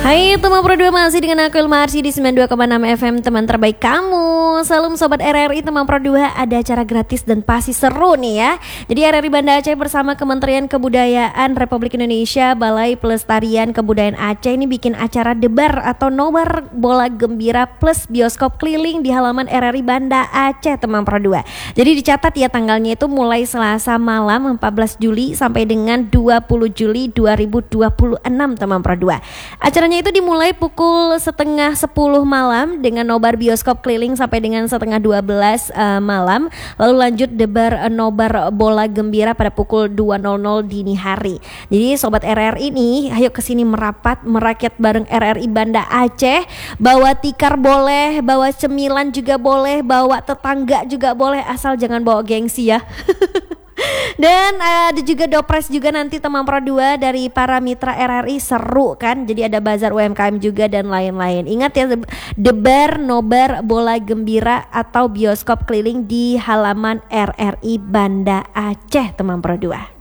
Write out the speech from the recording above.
Hai teman Pro 2, masih dengan aku Ilma Arsy di 92,6 FM, teman terbaik kamu. Salam Sobat RRI, teman Pro 2, ada acara gratis dan pasti seru nih ya. Jadi RRI Banda Aceh bersama Kementerian Kebudayaan Republik Indonesia, Balai Pelestarian Kebudayaan Aceh ini bikin acara debar atau nobar bola gembira plus bioskop keliling di halaman RRI Banda Aceh, teman Pro 2. Jadi dicatat ya, tanggalnya itu mulai Selasa malam 14 Juli sampai dengan 20 Juli 2026, teman Pro 2. Acaranya itu dimulai pukul setengah 10 malam dengan nobar bioskop keliling sampai dengan setengah 12 malam. Lalu lanjut debar nobar bola gembira pada pukul 2.00 dini hari. Jadi Sobat RRI ini ayo kesini merapat, merakyat bareng RRI Banda Aceh. Bawa tikar boleh, bawa cemilan juga boleh, bawa tetangga juga boleh, asal jangan bawa gengsi ya. Dan ada juga dopres juga nanti teman Pro 2 dari para mitra RRI, seru kan. Jadi ada bazar UMKM juga dan lain-lain. Ingat ya, debar nobar bola gembira atau bioskop keliling di halaman RRI Banda Aceh, teman Pro 2.